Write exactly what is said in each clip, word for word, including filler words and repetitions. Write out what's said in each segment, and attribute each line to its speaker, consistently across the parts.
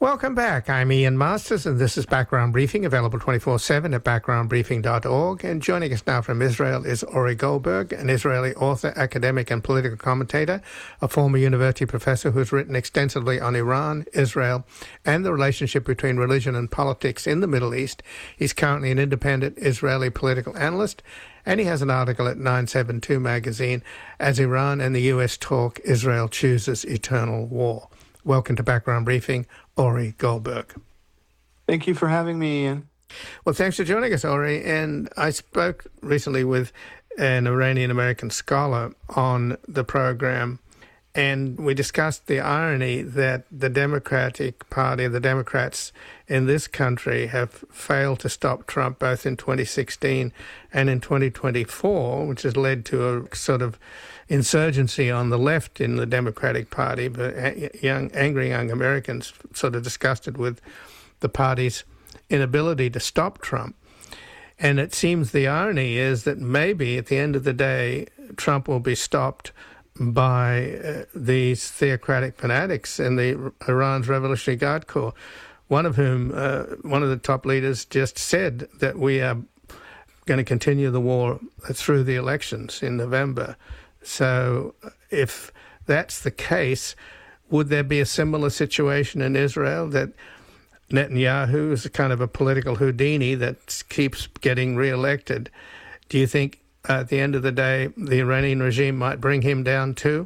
Speaker 1: Welcome back. I'm Ian Masters, and this is Background Briefing, available twenty-four seven at background briefing dot org. And joining us now from Israel is Ori Goldberg, an Israeli author, academic, and political commentator, a former university professor who's written extensively on Iran, Israel, and the relationship between religion and politics in the Middle East. He's currently an independent Israeli political analyst, and he has an article at nine seventy-two magazine, As Iran and the U S Talk, Israel Chooses Eternal War. Welcome to Background Briefing, Ori Goldberg.
Speaker 2: Thank you for having me, Ian.
Speaker 1: Well, thanks for joining us, Ori. And I spoke recently with an Iranian-American scholar on the program, and we discussed the irony that the Democratic Party, the Democrats in this country, have failed to stop Trump both in twenty sixteen and in twenty twenty-four, which has led to a sort of insurgency on the left in the Democratic Party. But young, angry young Americans sort of disgusted with the party's inability to stop Trump. And it seems the irony is that maybe at the end of the day, Trump will be stopped by uh, these theocratic fanatics in the Iran's Revolutionary Guard Corps, one of whom, uh, one of the top leaders just said that we are going to continue the war through the elections in November. So if that's the case, would there be a similar situation in Israel that Netanyahu is a kind of a political Houdini that keeps getting reelected? Do you think at the end of the day, the Iranian regime might bring him down too?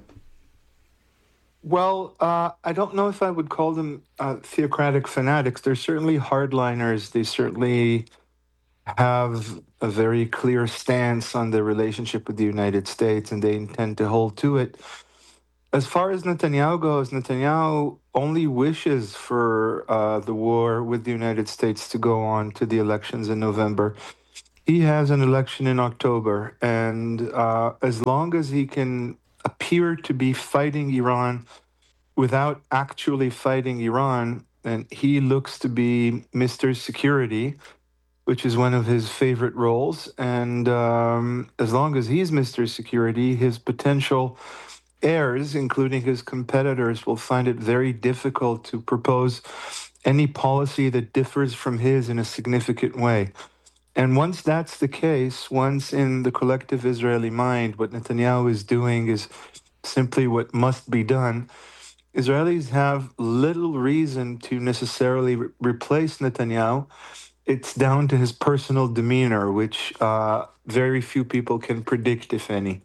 Speaker 2: Well, uh, I don't know if I would call them uh, theocratic fanatics. They're certainly hardliners. They certainly have a very clear stance on their relationship with the United States, and they intend to hold to it. As far as Netanyahu goes, Netanyahu only wishes for uh, the war with the United States to go on to the elections in November. He has an election in October, and uh, as long as he can appear to be fighting Iran without actually fighting Iran, then he looks to be Mister Security, which is one of his favorite roles. And um, as long as he's Mister Security, his potential heirs, including his competitors, will find it very difficult to propose any policy that differs from his in a significant way. And once that's the case, once in the collective Israeli mind, what Netanyahu is doing is simply what must be done, Israelis have little reason to necessarily re- replace Netanyahu. It's down to his personal demeanor, which uh, very few people can predict, if any.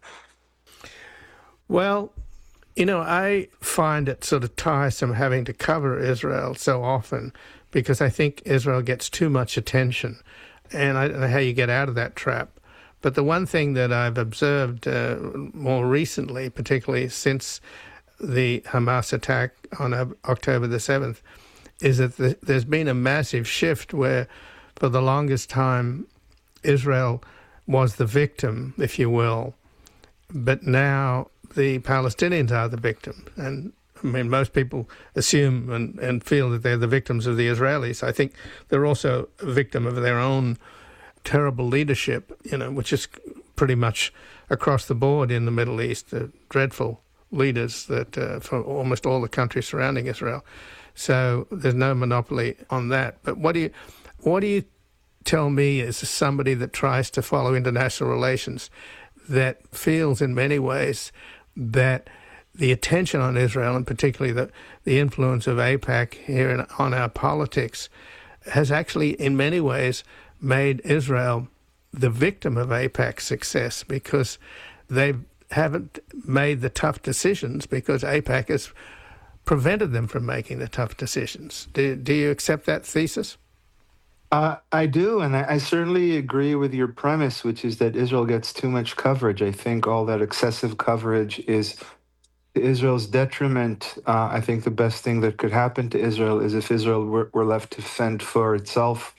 Speaker 1: Well, you know, I find it sort of tiresome having to cover Israel so often because I think Israel gets too much attention. And I don't know how you get out of that trap. But the one thing that I've observed uh, more recently, particularly since the Hamas attack on October the seventh, is that the, there's been a massive shift where for the longest time Israel was the victim, if you will, but now the Palestinians are the victim. And I mean, most people assume and, and feel that they're the victims of the Israelis. I think they're also a victim of their own terrible leadership, you know, which is pretty much across the board in the Middle East, the dreadful leaders that uh, for almost all the countries surrounding Israel. So there's no monopoly on that. But what do you, what do you tell me as somebody that tries to follow international relations that feels in many ways that the attention on Israel, and particularly the, the influence of AIPAC here in, on our politics, has actually in many ways made Israel the victim of AIPAC's success because they haven't made the tough decisions because AIPAC has prevented them from making the tough decisions. Do, do you accept that thesis?
Speaker 2: Uh, I do, and I, I certainly agree with your premise, which is that Israel gets too much coverage. I think all that excessive coverage is to Israel's detriment. Uh, I think the best thing that could happen to Israel is if Israel were, were left to fend for itself,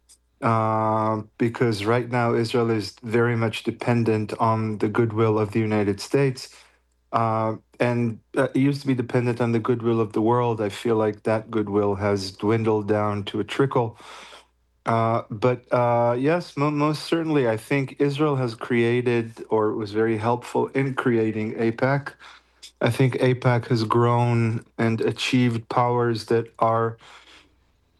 Speaker 2: uh, because right now Israel is very much dependent on the goodwill of the United States. Uh, and uh, it used to be dependent on the goodwill of the world. I feel like that goodwill has dwindled down to a trickle. Uh, but uh, yes, mo- most certainly, I think Israel has created or was very helpful in creating AIPAC. I think AIPAC has grown and achieved powers that are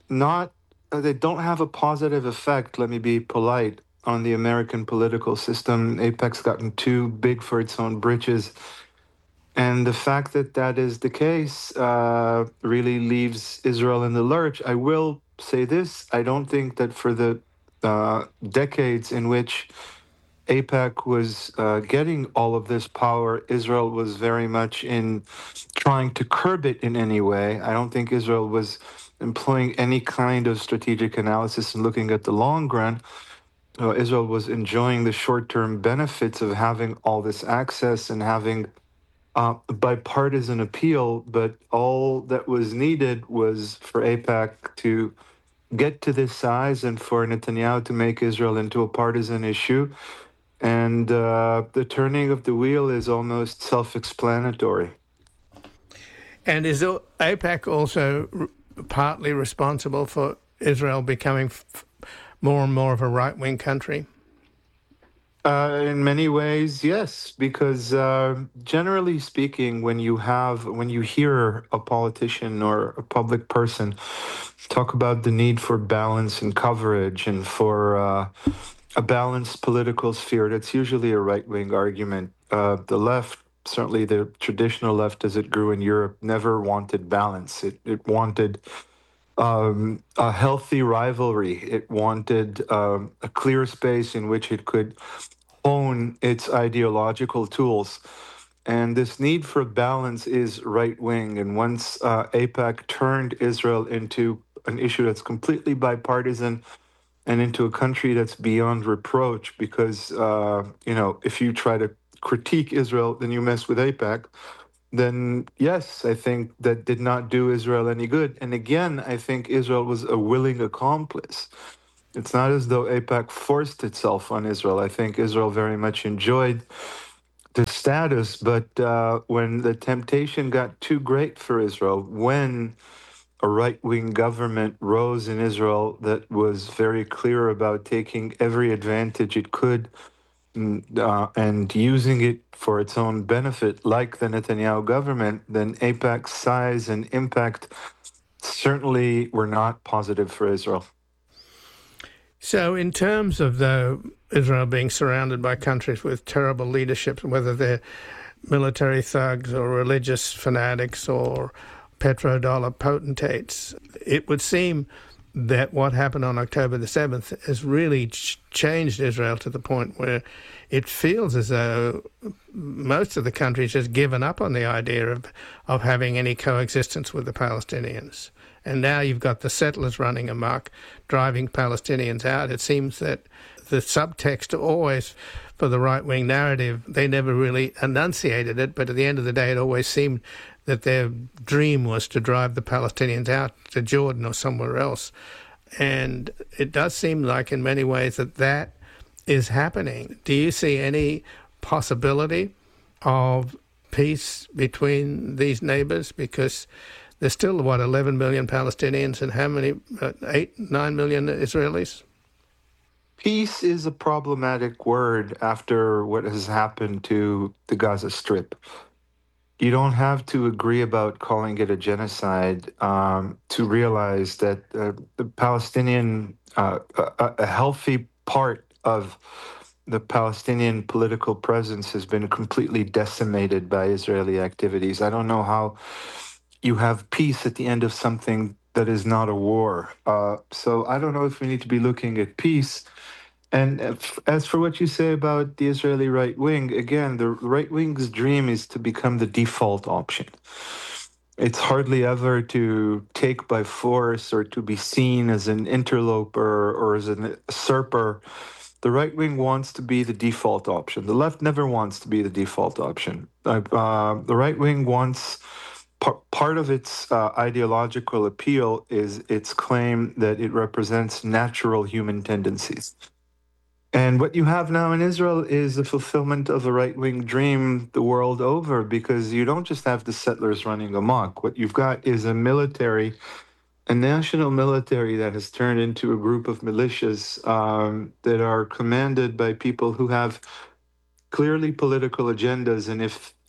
Speaker 2: not uh, they don't have a positive effect, let me be polite, on the American political system. AIPAC's gotten too big for its own britches. And the fact that that is the case uh, really leaves Israel in the lurch. I will say this: I don't think that for the uh, decades in which AIPAC was uh, getting all of this power, Israel was very much in trying to curb it in any way. I don't think Israel was employing any kind of strategic analysis and looking at the long run. Uh, Israel was enjoying the short term benefits of having all this access and having uh, bipartisan appeal, but all that was needed was for AIPAC to get to this size and for Netanyahu to make Israel into a partisan issue. And uh, the turning of the wheel is almost self-explanatory.
Speaker 1: And is AIPAC also r- partly responsible for Israel becoming f- more and more of a right-wing country?
Speaker 2: Uh, in many ways, yes, because uh, generally speaking, when you have when you hear a politician or a public person talk about the need for balance and coverage and for uh, a balanced political sphere, that's usually a right-wing argument. Uh, the left, certainly the traditional left as it grew in Europe, never wanted balance. It it wanted um, a healthy rivalry. It wanted um, a clear space in which it could hone its ideological tools. And this need for balance is right wing. And once uh, AIPAC turned Israel into an issue that's completely bipartisan and into a country that's beyond reproach, because, uh, you know, if you try to critique Israel, then you mess with AIPAC, then yes, I think that did not do Israel any good. And again, I think Israel was a willing accomplice. It's not as though AIPAC forced itself on Israel. I think Israel very much enjoyed the status, but uh, when the temptation got too great for Israel, when a right-wing government rose in Israel that was very clear about taking every advantage it could uh, and using it for its own benefit, like the Netanyahu government, then AIPAC's size and impact certainly were not positive for Israel.
Speaker 1: So in terms of the Israel being surrounded by countries with terrible leadership, whether they're military thugs or religious fanatics or petrodollar potentates, it would seem that what happened on October the seventh has really ch- changed Israel to the point where it feels as though most of the countries has given up on the idea of, of having any coexistence with the Palestinians. And now you've got the settlers running amok, driving Palestinians out. It seems that the subtext always, for the right-wing narrative, they never really enunciated it, but at the end of the day it always seemed that their dream was to drive the Palestinians out to Jordan or somewhere else. And it does seem like in many ways that that is happening. Do you see any possibility of peace between these neighbors? Because there's still, what, eleven million Palestinians and how many, uh, eight, nine million Israelis?
Speaker 2: Peace is a problematic word after what has happened to the Gaza Strip. You don't have to agree about calling it a genocide um, to realize that uh, the Palestinian, uh, a, a healthy part of the Palestinian political presence has been completely decimated by Israeli activities. I don't know how you have peace at the end of something that is not a war. Uh, so I don't know if we need to be looking at peace. And if, as for what you say about the Israeli right wing, again, the right wing's dream is to become the default option. It's hardly ever to take by force or to be seen as an interloper or as an usurper. The right wing wants to be the default option. The left never wants to be the default option. Uh, uh, the right wing wants par- part of its uh, ideological appeal is its claim that it represents natural human tendencies. And what you have now in Israel is the fulfillment of a right-wing dream the world over, because you don't just have the settlers running amok. What you've got is a military, a national military that has turned into a group of militias um, that are commanded by people who have clearly political agendas. And if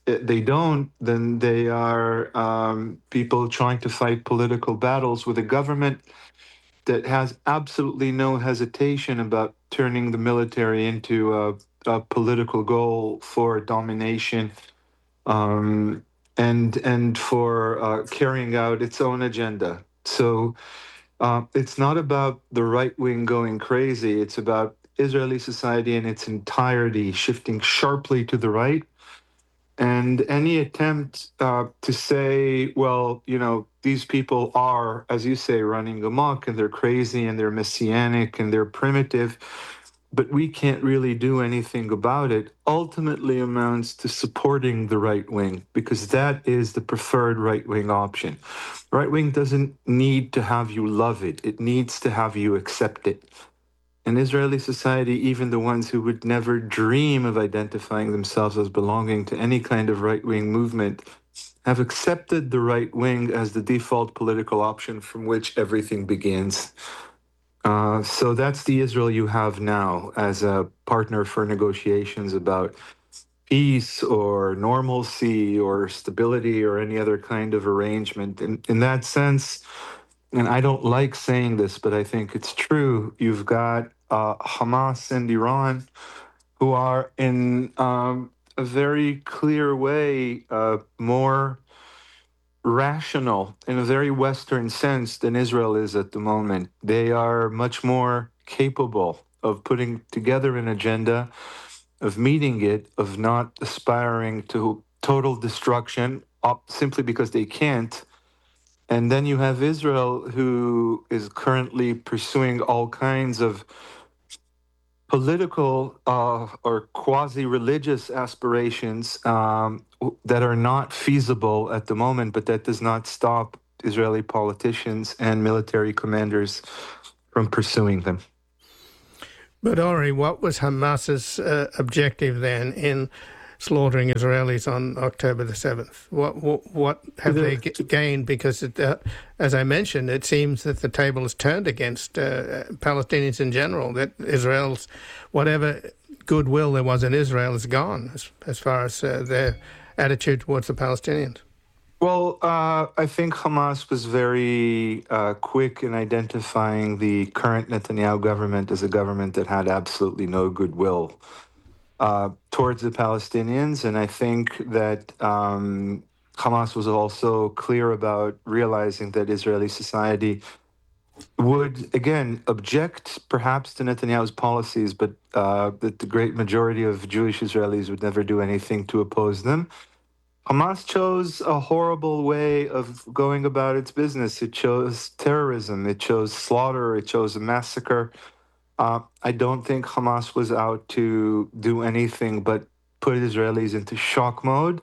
Speaker 2: they don't, then they are um, people trying to fight political battles with a government that has absolutely no hesitation about turning the military into a, a political goal for domination, um, and and for uh, carrying out its own agenda. So uh, it's not about the right wing going crazy. It's about Israeli society in its entirety shifting sharply to the right. And any attempt uh, to say, well, you know, these people are, as you say, running amok and they're crazy and they're messianic and they're primitive, but we can't really do anything about it, ultimately amounts to supporting the right wing, because that is the preferred right wing option. Right wing doesn't need to have you love it, it needs to have you accept it. In Israeli society, even the ones who would never dream of identifying themselves as belonging to any kind of right wing movement have accepted the right wing as the default political option from which everything begins. Uh, so that's the Israel you have now as a partner for negotiations about peace or normalcy or stability or any other kind of arrangement. In, in that sense, and I don't like saying this, but I think it's true, you've got uh, Hamas and Iran who are in um, a very clear way uh, more rational in a very Western sense than Israel is at the moment. They are much more capable of putting together an agenda, of meeting it, of not aspiring to total destruction up simply because they can't. And then you have Israel, who is currently pursuing all kinds of political uh, or quasi-religious aspirations um, that are not feasible at the moment, but that does not stop Israeli politicians and military commanders from pursuing them.
Speaker 1: But Ori, what was Hamas's uh, objective then in slaughtering Israelis on October the seventh? What what, what have the, they g- gained? Because, it, uh, as I mentioned, it seems that the table has turned against uh, Palestinians in general, that Israel's, whatever goodwill there was in Israel is gone as, as far as uh, their attitude towards the Palestinians.
Speaker 2: Well, uh, I think Hamas was very uh, quick in identifying the current Netanyahu government as a government that had absolutely no goodwill Uh, towards the Palestinians. And I think that um, Hamas was also clear about realizing that Israeli society would, again, object perhaps to Netanyahu's policies, but uh, that the great majority of Jewish Israelis would never do anything to oppose them. Hamas chose a horrible way of going about its business. It chose terrorism, it chose slaughter, it chose a massacre. Uh, I don't think Hamas was out to do anything but put Israelis into shock mode.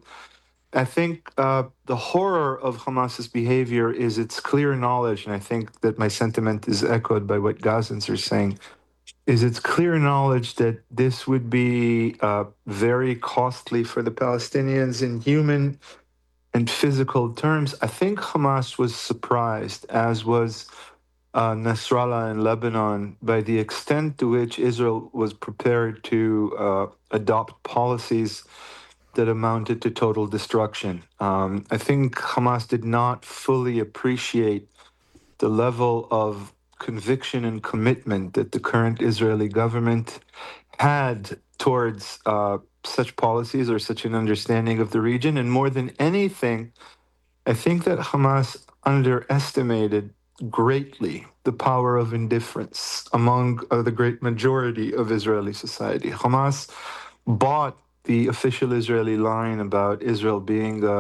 Speaker 2: I think uh, the horror of Hamas's behavior is its clear knowledge, and I think that my sentiment is echoed by what Gazans are saying, is its clear knowledge that this would be uh, very costly for the Palestinians in human and physical terms. I think Hamas was surprised, as was Uh, Nasrallah in Lebanon, by the extent to which Israel was prepared to uh, adopt policies that amounted to total destruction. Um, I think Hamas did not fully appreciate the level of conviction and commitment that the current Israeli government had towards uh, such policies or such an understanding of the region. And more than anything, I think that Hamas underestimated greatly the power of indifference among uh, the great majority of Israeli society. Hamas bought the official Israeli line about Israel being a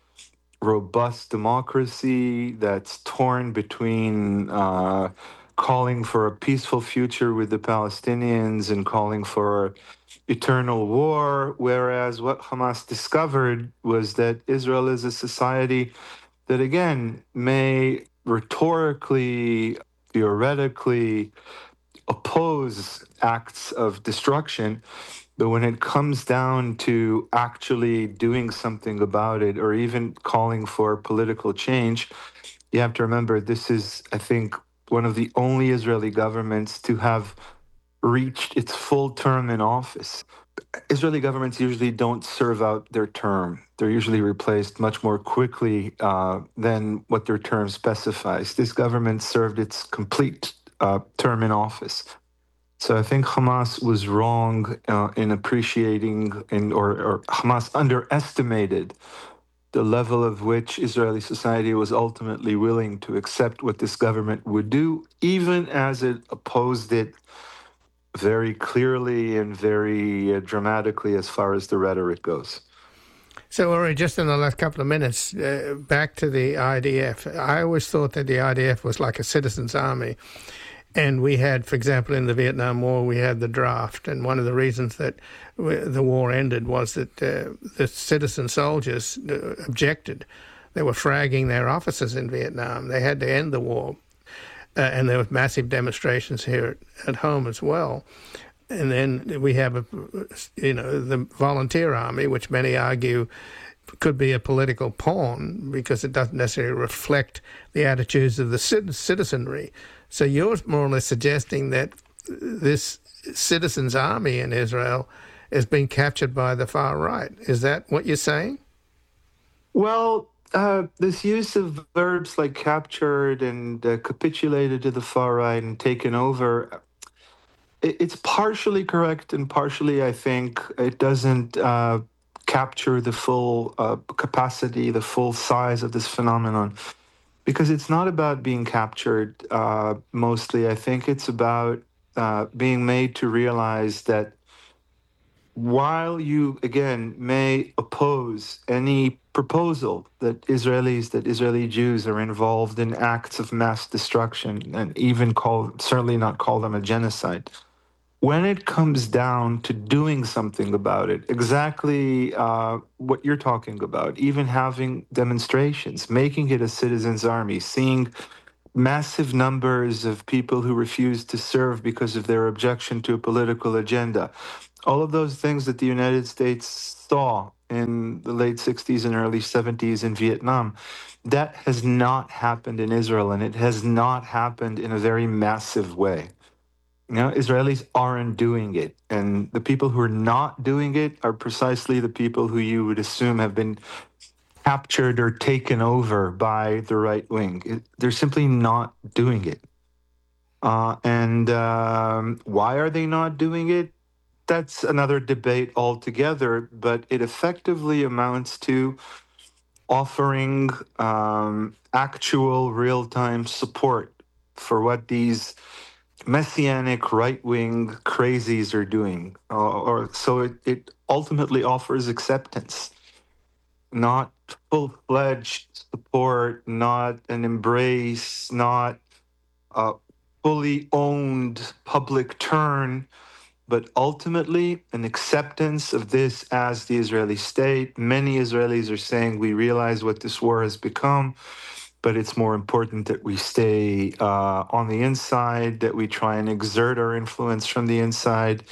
Speaker 2: robust democracy that's torn between uh, calling for a peaceful future with the Palestinians and calling for eternal war, whereas what Hamas discovered was that Israel is a society that, again, may rhetorically, theoretically oppose acts of destruction, but when it comes down to actually doing something about it or even calling for political change, you have to remember this is, I think, one of the only Israeli governments to have reached its full term in office. Israeli governments usually don't serve out their term. They're usually replaced much more quickly uh, than what their term specifies. This government served its complete uh, term in office. So I think Hamas was wrong uh, in appreciating, in, or, or Hamas underestimated the level of which Israeli society was ultimately willing to accept what this government would do, even as it opposed it very clearly and very uh, dramatically as far as the rhetoric goes.
Speaker 1: So, Uri, just in the last couple of minutes, uh, back to the I D F. I always thought that the I D F was like a citizens' army. And we had, for example, in the Vietnam War, we had the draft. And one of the reasons that the war ended was that uh, the citizen soldiers uh, objected. They were fragging their officers in Vietnam. They had to end the war. Uh, and there were massive demonstrations here at, at home as well. And then we have, a, you know, the volunteer army, which many argue could be a political pawn because it doesn't necessarily reflect the attitudes of the citizenry. So you're more or less suggesting that this citizens' army in Israel has been captured by the far right. Is that what you're saying?
Speaker 2: Well, uh, this use of verbs like captured and uh, capitulated to the far right and taken over, it, it's partially correct and partially, I think, it doesn't uh, capture the full uh, capacity, the full size of this phenomenon. Because it's not about being captured uh, mostly. I think it's about uh, being made to realize that while you, again, may oppose any proposal that Israelis, that Israeli Jews are involved in acts of mass destruction and even call, certainly not call them a genocide, when it comes down to doing something about it, exactly uh, what you're talking about, even having demonstrations, making it a citizens' army, seeing massive numbers of people who refuse to serve because of their objection to a political agenda, all of those things that the United States saw in the late sixties and early seventies in Vietnam, that has not happened in Israel, and it has not happened in a very massive way. You know, Israelis aren't doing it. And the people who are not doing it are precisely the people who you would assume have been captured or taken over by the right wing. It, they're simply not doing it. Uh, and um, why are they not doing it? That's another debate altogether, but it effectively amounts to offering um, actual real-time support for what these messianic right-wing crazies are doing, uh, or so it, it ultimately offers acceptance, not full-fledged support, not an embrace, not a fully owned public turn, but ultimately an acceptance of this as the Israeli state. Many Israelis are saying, we realize what this war has become, but it's more important that we stay uh, on the inside, that we try and exert our influence from the inside,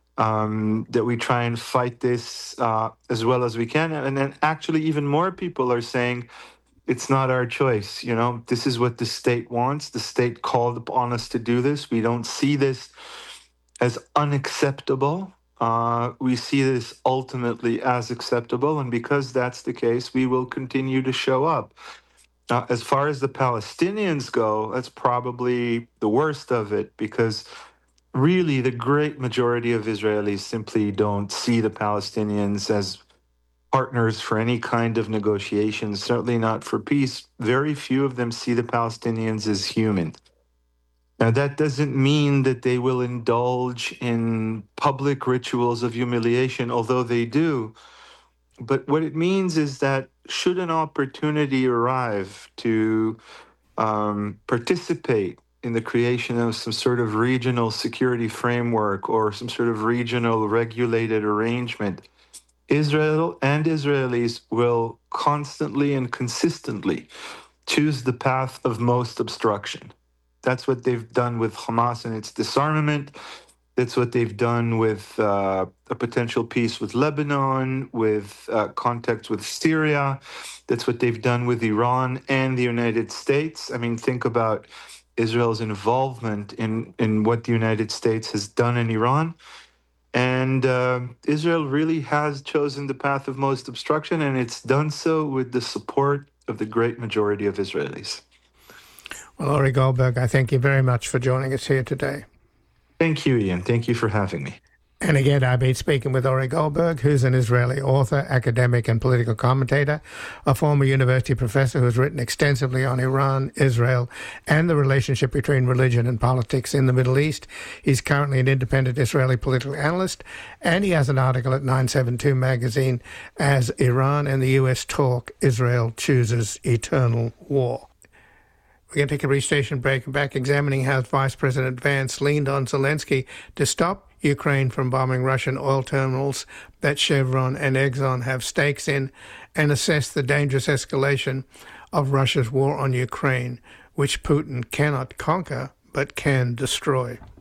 Speaker 2: um, that we try and fight this uh, as well as we can. And then actually even more people are saying, it's not our choice. You know, this is what the state wants. The state called upon us to do this. We don't see this as unacceptable. Uh, we see this ultimately as acceptable. And because that's the case, we will continue to show up. Uh, as far as the Palestinians go, that's probably the worst of it, because really the great majority of Israelis simply don't see the Palestinians as partners for any kind of negotiations, certainly not for peace. Very few of them see the Palestinians as human. Now, that doesn't mean that they will indulge in public rituals of humiliation, although they do. But what it means is that should an opportunity arrive to um, participate in the creation of some sort of regional security framework or some sort of regional regulated arrangement, Israel and Israelis will constantly and consistently choose the path of most obstruction. That's what they've done with Hamas and its disarmament. That's what they've done with uh, a potential peace with Lebanon, with uh, contacts with Syria. That's what they've done with Iran and the United States. I mean, think about Israel's involvement in, in what the United States has done in Iran. And uh, Israel really has chosen the path of most obstruction, and it's done so with the support of the great majority of Israelis.
Speaker 1: Well, Ori Goldberg, I thank you very much for joining us here today.
Speaker 2: Thank you, Ian. Thank you for having me.
Speaker 1: And again, I've been speaking with Ori Goldberg, who's an Israeli author, academic, and political commentator, a former university professor who's written extensively on Iran, Israel, and the relationship between religion and politics in the Middle East. He's currently an independent Israeli political analyst, and he has an article at nine seventy-two magazine as Iran and the U S talk, Israel chooses eternal war. We're going to take a brief station break and back examining how Vice President Vance leaned on Zelensky to stop Ukraine from bombing Russian oil terminals that Chevron and Exxon have stakes in, and assess the dangerous escalation of Russia's war on Ukraine, which Putin cannot conquer but can destroy.